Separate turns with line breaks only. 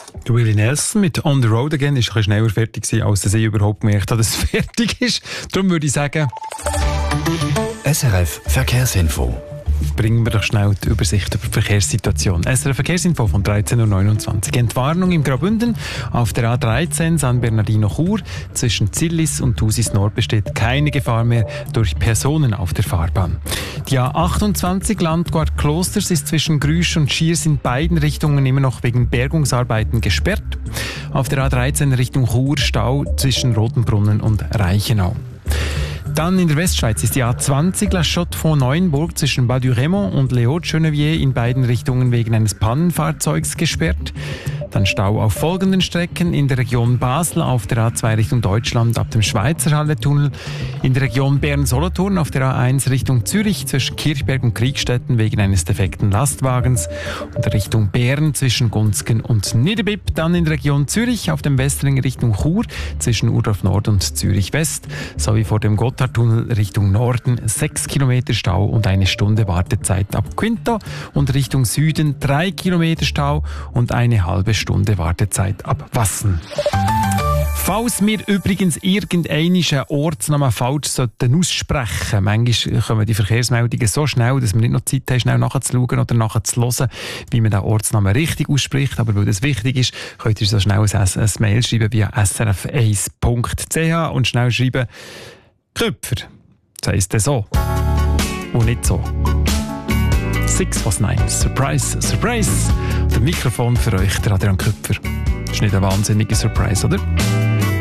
Willie Nelson mit «On the Road Again» ist ein bisschen schneller fertig gewesen, als dass ich überhaupt gemerkt habe, dass es fertig ist. Darum würde ich sagen...
SRF Verkehrsinfo.
Bringen wir doch schnell die Übersicht über die Verkehrssituation. SRF Verkehrsinfo von 13.29 Uhr. Entwarnung im Graubünden auf der A13 San Bernardino-Chur. Zwischen Zillis und Thusis Nord besteht keine Gefahr mehr durch Personen auf der Fahrbahn. Die A28 Landquart Klosters ist zwischen Grüsch und Schiers in beiden Richtungen immer noch wegen Bergungsarbeiten gesperrt. Auf der A13 Richtung Chur Stau zwischen Rotenbrunnen und Reichenau. Dann in der Westschweiz ist die A20 La Chaux-de-Fonds-Neuenburg zwischen Bas-du-Raymond und Les Hauts-de-Geneviève in beiden Richtungen wegen eines Pannenfahrzeugs gesperrt. Dann Stau auf folgenden Strecken: in der Region Basel auf der A2 Richtung Deutschland ab dem Schweizerhalle-Tunnel, in der Region Bern-Solothurn auf der A1 Richtung Zürich zwischen Kirchberg und Kriegstetten wegen eines defekten Lastwagens und Richtung Bern zwischen Gunzgen und Niederbipp, dann in der Region Zürich auf dem Westring Richtung Chur zwischen Urdorf Nord und Zürich West sowie vor dem Gotthardtunnel Richtung Norden 6 Kilometer Stau und 1 Stunde Wartezeit ab Quinto und Richtung Süden 3 Kilometer Stau und eine halbe Stunde Wartezeit ab Wassen. Falls wir übrigens irgendeinen Ortsnamen falsch aussprechen, manchmal kommen die Verkehrsmeldungen so schnell, dass wir nicht noch Zeit haben, schnell nachzuschauen oder nachzuhören, wie man den Ortsnamen richtig ausspricht. Aber weil das wichtig ist, könnt ihr so schnell ein Mail schreiben via srf1.ch und schnell schreiben Köpfer. Das heisst dann so und nicht so. 6 was 9. Surprise, Surprise. Der Mikrofon für euch, der Adrian Köpfer. Das ist nicht ein wahnsinniger Surprise, oder?